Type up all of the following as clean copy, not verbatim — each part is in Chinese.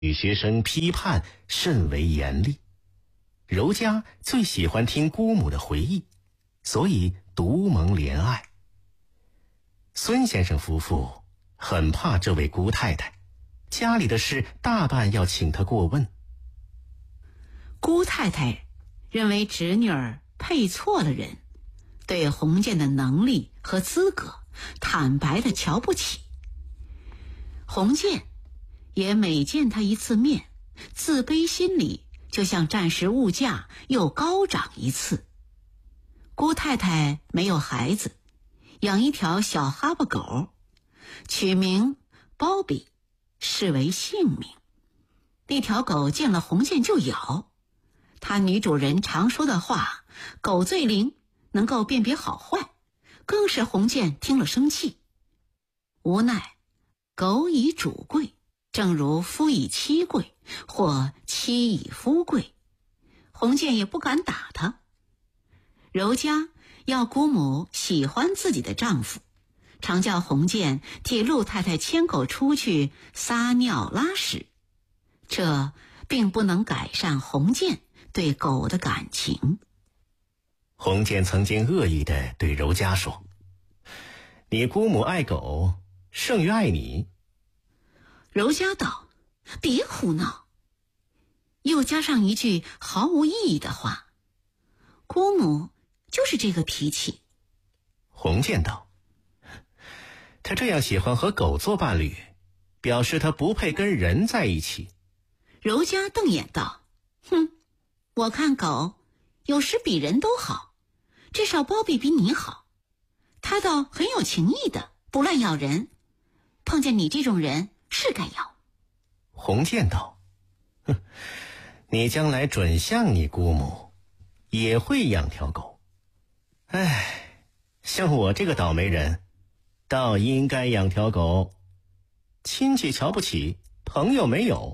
女学生批判甚为严厉。柔嘉最喜欢听姑母的回忆，所以独蒙怜爱。孙先生夫妇很怕这位姑太太，家里的事大半要请她过问。 姑太太认为侄女儿配错了人，对洪建的能力和资格坦白地瞧不起。洪建也每见他一次面，自卑心理就像暂时物价又高涨一次。姑太太没有孩子，养一条小哈巴狗，取名包比，视为性命。那条狗见了洪建就咬，她女主人常说的话狗最灵，能够辨别好坏，更是洪建听了生气。无奈狗以主贵，正如夫以妻贵，或妻以夫贵，洪建也不敢打他。柔嘉要姑母喜欢自己的丈夫，常叫洪建替陆太太牵狗出去撒尿拉屎，这并不能改善洪建对狗的感情。 洪建曾经恶意地对柔嘉说：“你姑母爱狗胜于爱你。” 柔嘉道：“别胡闹。”又加上一句毫无意义的话：“姑母就是这个脾气。” 洪建道：“他这样喜欢和狗做伴侣，表示他不配跟人在一起。” 柔嘉瞪眼道：“哼，我看狗有时比人都好，至少包比比你好，他倒很有情义的，不乱咬人。碰见你这种人是该咬。” 洪建道：“哼，你将来准像你姑母，也会养条狗。唉，像我这个倒霉人，倒应该养条狗。亲戚瞧不起，朋友没有，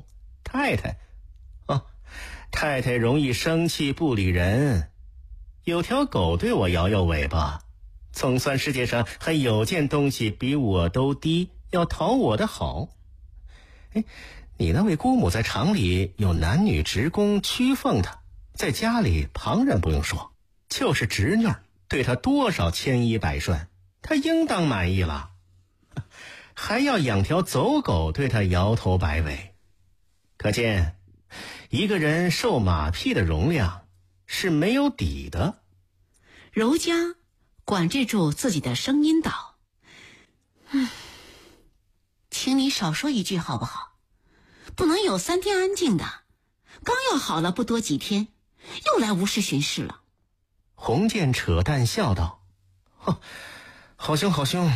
太太容易生气不理人，有条狗对我摇摇尾巴，总算世界上还有件东西比我都低，要讨我的好。你那位姑母在厂里有男女职工屈奉她，在家里旁人不用说，就是侄女对她多少千依百顺，她应当满意了，还要养条走狗对她摇头摆尾。可见一个人受马屁的容量是没有底的。 柔嘉管制住自己的声音道：“请你少说一句好不好？不能有3天安静的，刚要好了不多几天，又来无事巡视了。” 洪建扯淡笑道：“好凶好凶。”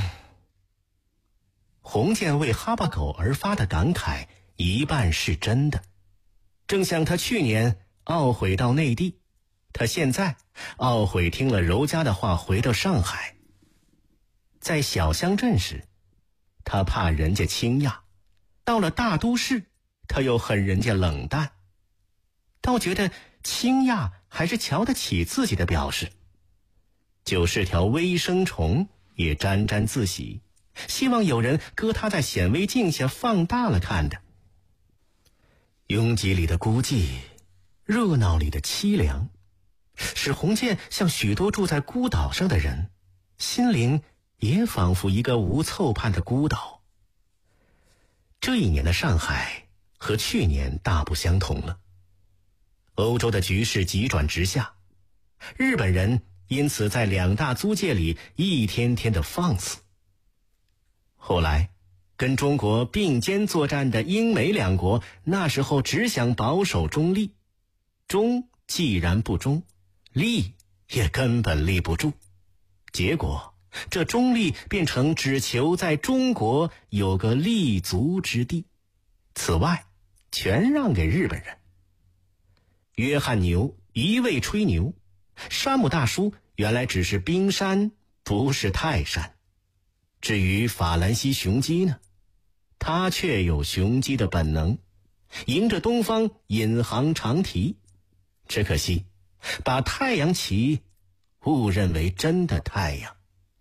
洪建为哈巴狗而发的感慨一半是真的，正像他去年懊悔到内地，他现在懊悔听了柔嘉的话回到上海。在小乡镇时，他怕人家倾轧，到了大都市，他又恨人家冷淡，倒觉得倾轧还是瞧得起自己的表示。就是条微生虫也沾沾自喜，希望有人搁他在显微镜下放大了看的。拥挤里的孤寂，热闹里的凄凉，使洪建像许多住在孤岛上的人，心灵也仿佛一个无凑畔的孤岛。这一年的上海和去年大不相同了。欧洲的局势急转直下，日本人因此在2大租界里一天天的放肆。后来跟中国并肩作战的英美2国，那时候只想保守中立，中既然不中，立也根本立不住，结果这中立变成只求在中国有个立足之地，此外全让给日本人。约翰牛一味吹牛，山姆大叔原来只是冰山，不是泰山。至于法兰西雄鸡呢，他却有雄鸡的本能，迎着东方引航长啼。只可惜把太阳旗误认为真的太阳。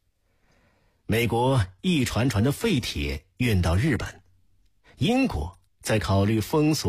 美国一船船的废铁运到日本，英国在考虑封锁